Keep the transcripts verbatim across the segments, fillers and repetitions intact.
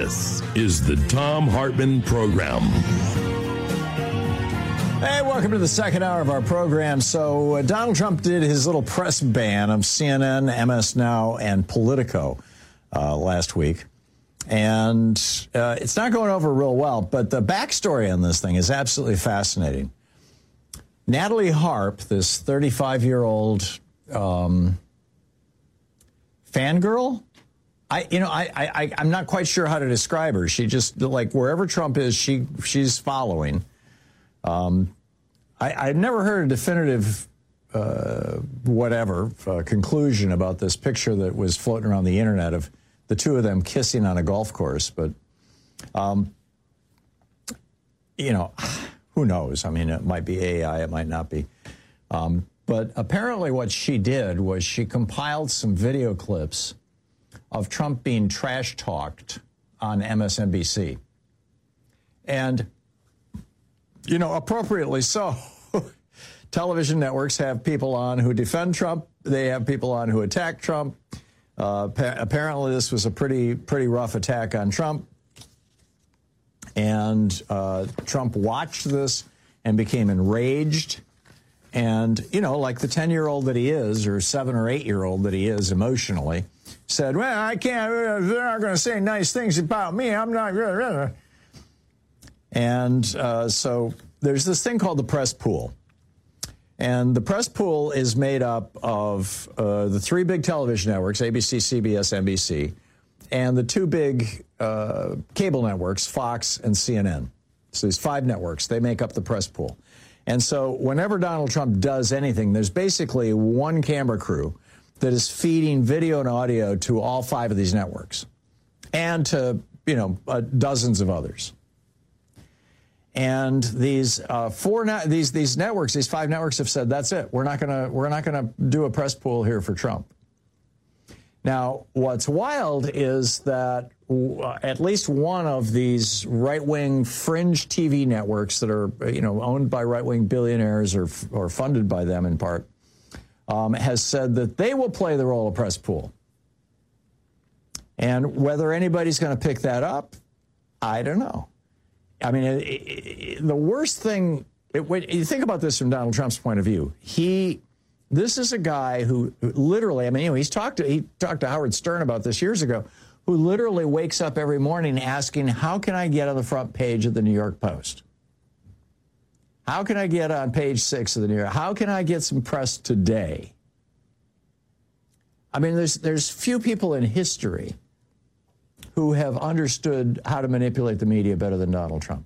This is the Thom Hartmann Program. Hey, welcome to the second hour of our program. So uh, Donald Trump did his little press ban of C N N, M S Now, and Politico uh, last week. And uh, it's not going over real well, but the backstory on this thing is absolutely fascinating. Natalie Harp, this thirty-five-year-old um, fangirl, I, you know, I, I, I'm not quite sure how to describe her. She just, like, wherever Trump is, she she's following. Um, I, I'd never heard a definitive, uh, whatever, uh, conclusion about this picture that was floating around the internet of the two of them kissing on a golf course. But, um, you know, who knows? I mean, it might be A I, it might not be. Um, but apparently what she did was she compiled some video clips of Trump being trash-talked on M S N B C. And, you know, appropriately so. Television networks have people on who defend Trump. They have people on who attack Trump. Uh, apparently this was a pretty, pretty rough attack on Trump. And uh, Trump watched this and became enraged. And, you know, like the ten-year-old that he is, or seven or eight-year-old that he is emotionally, said, well, I can't, they're not going to say nice things about me. I'm not. And uh, so there's this thing called the press pool. And the press pool is made up of uh, the three big television networks, A B C, C B S, N B C, and the two big uh, cable networks, Fox and C N N. So these five networks, they make up the press pool. And so whenever Donald Trump does anything, there's basically one camera crew that is feeding video and audio to all five of these networks and to, you know, uh, dozens of others. And these uh, four these these networks, these five networks have said, that's it. We're not gonna we're not gonna do a press pool here for Trump. Now, what's wild is that uh, at least one of these right-wing fringe T V networks that are, you know, owned by right-wing billionaires or or funded by them in part, um, has said that they will play the role of press pool. And whether anybody's going to pick that up, I don't know. I mean, it, it, the worst thing, it, when you think about this from Donald Trump's point of view, he, this is a guy who literally, I mean, you know, he's talked to, he talked to Howard Stern about this years ago, who literally wakes up every morning asking, how can I get on the front page of the New York Post? How can I get on page six of the New York? How can I get some press today? I mean, there's there's few people in history who have understood how to manipulate the media better than Donald Trump.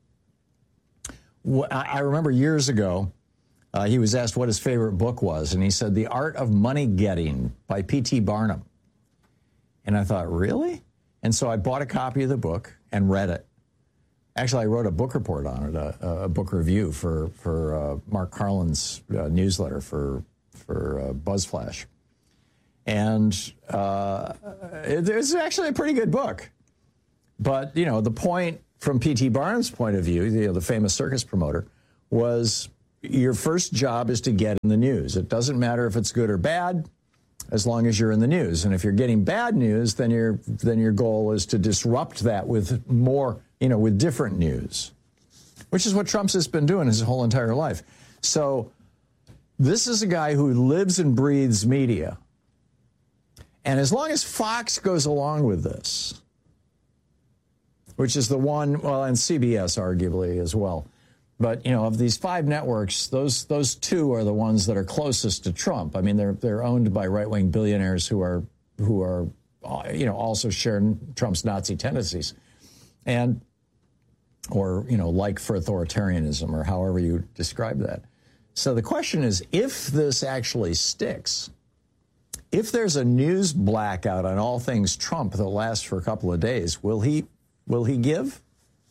I remember years ago, uh, he was asked what his favorite book was, and he said, The Art of Money Getting by P T Barnum. And I thought, really? And so I bought a copy of the book and read it. Actually, I wrote a book report on it, a, a book review for, for uh, Mark Carlin's uh, newsletter for, for uh, BuzzFlash. And uh, it, it's actually a pretty good book. But, you know, the point from P T Barnum's point of view, you know, the famous circus promoter, was your first job is to get in the news. It doesn't matter if it's good or bad, as long as you're in the news. And if you're getting bad news, then your then your goal is to disrupt that with more, you know, with different news, which is what Trump's has been doing his whole entire life. So this is a guy who lives and breathes media. And as long as Fox goes along with this, which is the one, well, and C B S arguably as well, but, you know, of these five networks, those those two are the ones that are closest to Trump. I mean, they're they're owned by right-wing billionaires who are who are, you know, also share Trump's Nazi tendencies, and or, you know, like for authoritarianism or however you describe that. So the question is, if this actually sticks, if there's a news blackout on all things Trump that lasts for a couple of days, will he will he give?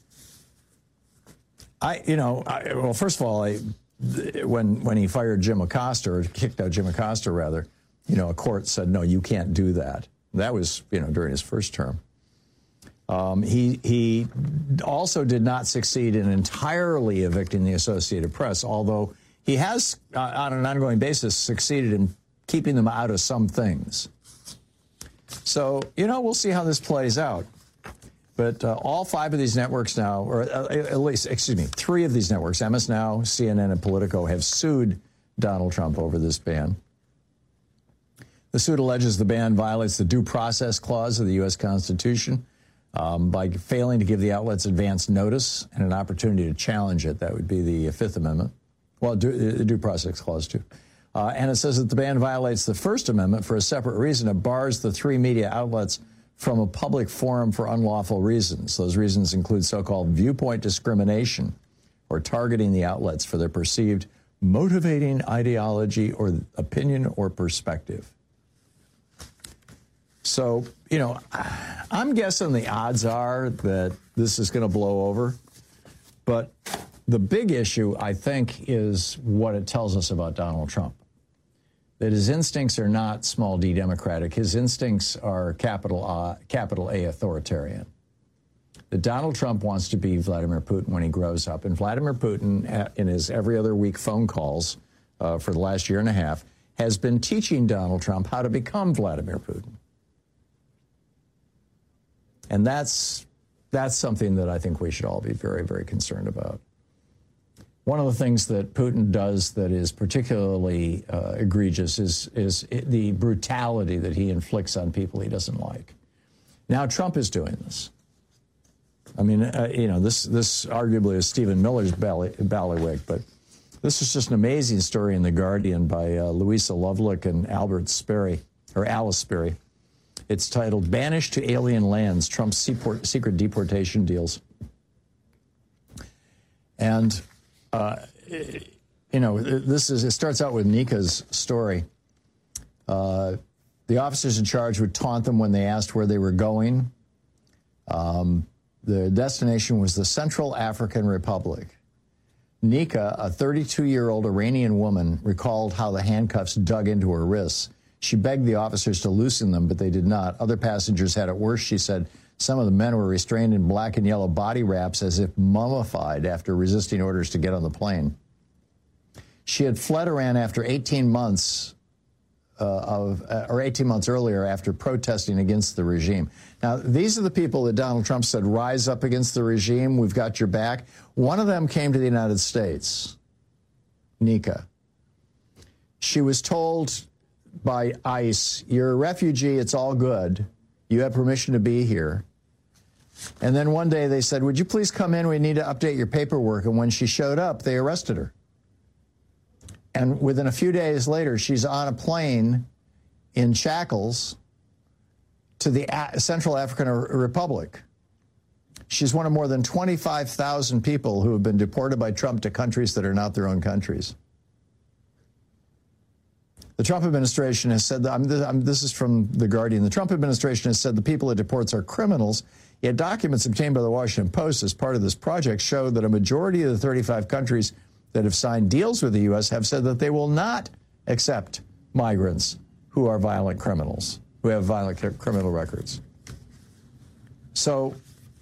I, you know, I, well, first of all, I, when when he fired Jim Acosta, or kicked out Jim Acosta, rather, you know, a court said, no, you can't do that. That was, you know, during his first term. Um, he he also did not succeed in entirely evicting the Associated Press, although he has, uh, on an ongoing basis, succeeded in keeping them out of some things. So, you know, we'll see how this plays out. But uh, all five of these networks now, or uh, at least, excuse me, three of these networks, M S Now, C N N, and Politico, have sued Donald Trump over this ban. The suit alleges the ban violates the Due Process Clause of the U S Constitution um, by failing to give the outlets advance notice and an opportunity to challenge it. That would be the Fifth Amendment. Well, the Due Process Clause, too. Uh, and it says that the ban violates the First Amendment for a separate reason. It bars the three media outlets from a public forum for unlawful reasons. Those reasons include so-called viewpoint discrimination or targeting the outlets for their perceived motivating ideology or opinion or perspective. So, you know, I'm guessing the odds are that this is going to blow over. But the big issue, I think, is what it tells us about Donald Trump. That his instincts are not small d democratic. His instincts are capital A, capital A authoritarian. That Donald Trump wants to be Vladimir Putin when he grows up. And Vladimir Putin, in his every other week phone calls uh, for the last year and a half, has been teaching Donald Trump how to become Vladimir Putin. And that's, that's something that I think we should all be very, very concerned about. One of the things that Putin does that is particularly uh, egregious is, is the brutality that he inflicts on people he doesn't like. Now Trump is doing this. I mean, uh, you know, this this arguably is Stephen Miller's bally, ballywick, but this is just an amazing story in The Guardian by uh, Louisa Lovelock and Albert Sperry, or Alice Sperry. It's titled "Banished to Alien Lands: Trump's Secret Deportation Deals." And Uh, you know, this is, it starts out with Nika's story. Uh, the officers in charge would taunt them when they asked where they were going. Um, the destination was the Central African Republic. Nika, a thirty-two-year-old Iranian woman, recalled how the handcuffs dug into her wrists. She begged the officers to loosen them, but they did not. Other passengers had it worse, she said. Some of the men were restrained in black and yellow body wraps as if mummified after resisting orders to get on the plane. She had fled Iran after eighteen months uh, of, uh, or eighteen months earlier after protesting against the regime. Now, these are the people that Donald Trump said, rise up against the regime, we've got your back. One of them came to the United States, Nika. She was told by ICE, you're a refugee, it's all good. You have permission to be here. And then one day they said, would you please come in? We need to update your paperwork. And when she showed up, they arrested her. And within a few days later, she's on a plane in shackles to the Central African Republic. She's one of more than twenty-five thousand people who have been deported by Trump to countries that are not their own countries. The Trump administration has said that, I'm, I'm, this is from The Guardian, the Trump administration has said the people it deports are criminals, yet documents obtained by the Washington Post as part of this project show that a majority of the thirty-five countries that have signed deals with the U S have said that they will not accept migrants who are violent criminals, who have violent criminal records. So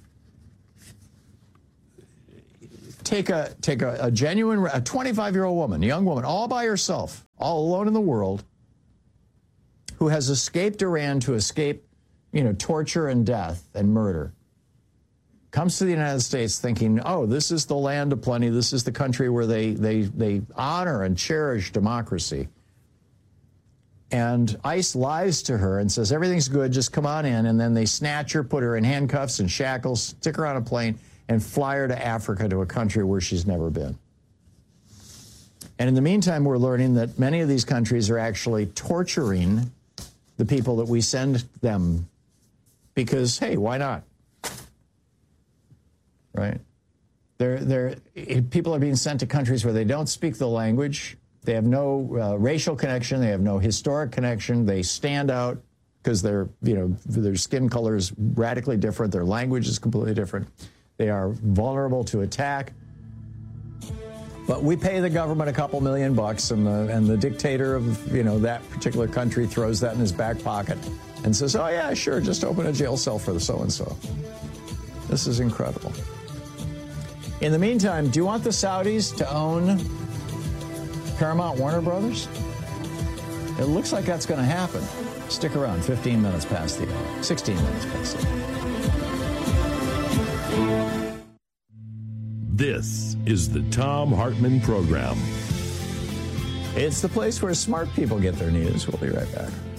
take a, take a, a genuine, a twenty-five-year-old woman, a young woman, all by herself, all alone in the world, who has escaped Iran to escape, you know, torture and death and murder, comes to the United States thinking, oh, this is the land of plenty, this is the country where they, they, they honor and cherish democracy. And ICE lies to her and says, everything's good, just come on in, and then they snatch her, put her in handcuffs and shackles, stick her on a plane, and fly her to Africa, to a country where she's never been. And in the meantime, we're learning that many of these countries are actually torturing the people that we send them because, hey, why not? Right? They're, they're, people are being sent to countries where they don't speak the language. They have no uh, racial connection. They have no historic connection. They stand out because their, you know, their skin color is radically different. Their language is completely different. They are vulnerable to attack. But we pay the government a couple million bucks, and the and the dictator of, you know, that particular country throws that in his back pocket and says, oh, yeah, sure, just open a jail cell for the so-and-so. This is incredible. In the meantime, do you want the Saudis to own Paramount Warner Brothers? It looks like that's going to happen. Stick around, fifteen minutes past the hour, sixteen minutes past the hour. This is the Thom Hartmann Program. It's the place where smart people get their news. We'll be right back.